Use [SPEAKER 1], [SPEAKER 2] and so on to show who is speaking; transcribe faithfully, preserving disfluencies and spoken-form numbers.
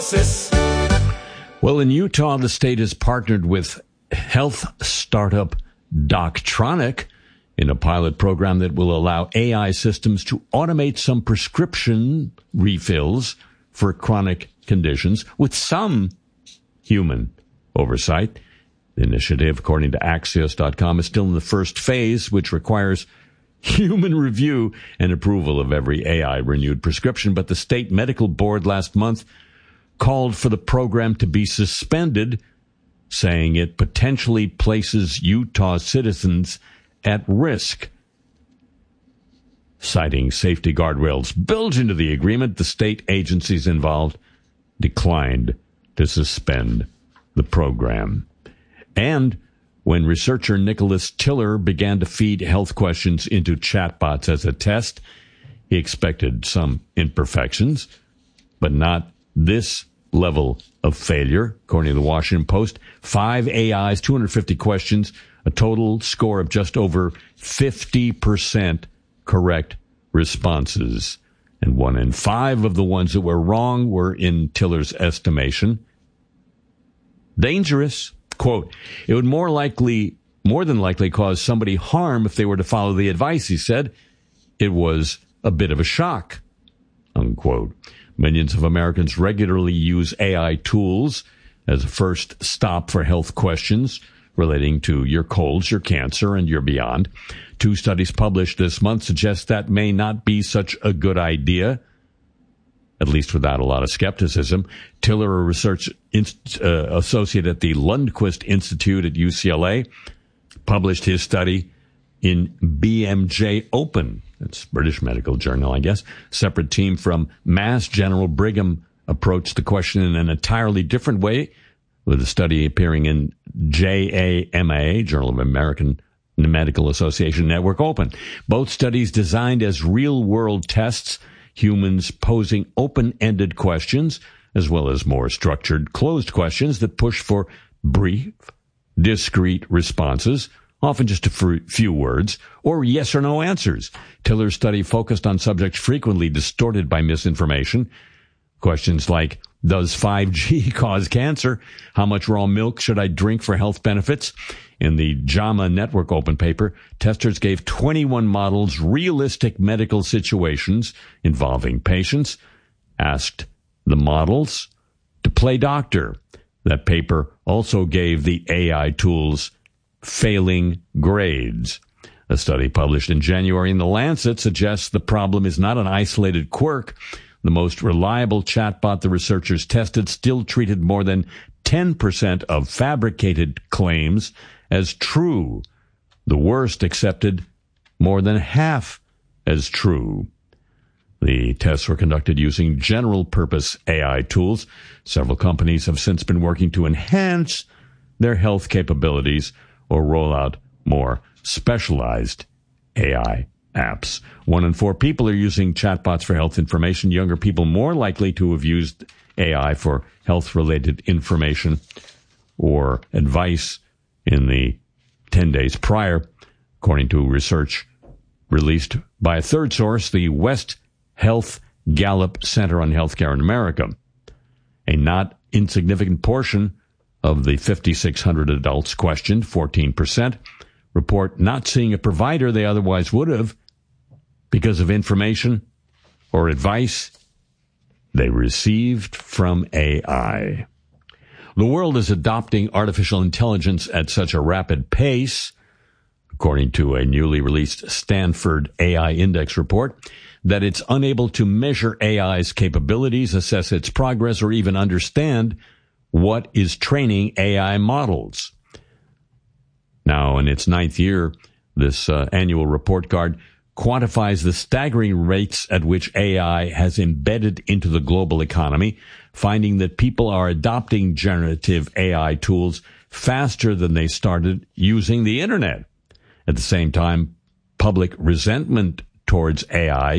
[SPEAKER 1] Well, in Utah, the state has partnered with health startup Doctronic in a pilot program that will allow A I systems to automate some prescription refills for chronic conditions with some human oversight. The initiative, according to Axios dot com, is still in the first phase, which requires human review and approval of every A I-renewed prescription. But the state medical board last month called for the program to be suspended, saying it potentially places Utah citizens at risk. Citing safety guardrails built into the agreement, the state agencies involved declined to suspend the program. And when researcher Nicholas Tiller began to feed health questions into chatbots as a test, he expected some imperfections, but not this level of failure. According to the Washington Post, five A Is, two hundred fifty questions, a total score of just over fifty percent correct responses. And one in five of the ones that were wrong were, in Tiller's estimation, dangerous. Quote, it would more likely, more than likely cause somebody harm if they were to follow the advice, he said. It was a bit of a shock, unquote. Millions of Americans regularly use A I tools as a first stop for health questions relating to your colds, your cancer, and your beyond. Two studies published this month suggest that may not be such a good idea, at least without a lot of skepticism. Tiller, a research inst- uh, associate at the Lundquist Institute at U C L A, published his study in B M J Open. That's British Medical Journal, I guess. Separate team from Mass General Brigham approached the question in an entirely different way, with a study appearing in J A M A, Journal of American Medical Association Network Open. Both studies designed as real-world tests, humans posing open-ended questions, as well as more structured closed questions that push for brief, discrete responses, often just a few words, or yes or no answers. Tiller's study focused on subjects frequently distorted by misinformation. Questions like, does five G cause cancer? How much raw milk should I drink for health benefits? In the JAMA Network Open paper, testers gave twenty-one models realistic medical situations involving patients, asked the models to play doctor. That paper also gave the A I tools failing grades. A study published in January in The Lancet suggests the problem is not an isolated quirk. The most reliable chatbot the researchers tested still treated more than ten percent of fabricated claims as true. The worst accepted more than half as true. The tests were conducted using general-purpose A I tools. Several companies have since been working to enhance their health capabilities or roll out more specialized A I apps. One in four people are using chatbots for health information. Younger people more likely to have used A I for health-related information or advice in the ten days prior, according to research released by a third source, the West Health Gallup Center on Healthcare in America. A not insignificant portion of the five thousand six hundred adults questioned, fourteen percent, report not seeing a provider they otherwise would have because of information or advice they received from A I. The world is adopting artificial intelligence at such a rapid pace, according to a newly released Stanford A I Index report, that it's unable to measure A I's capabilities, assess its progress, or even understand what is training A I models. Now, in its ninth year, this uh, annual report card quantifies the staggering rates at which A I has embedded into the global economy, finding that people are adopting generative A I tools faster than they started using the internet. At the same time, public resentment towards A I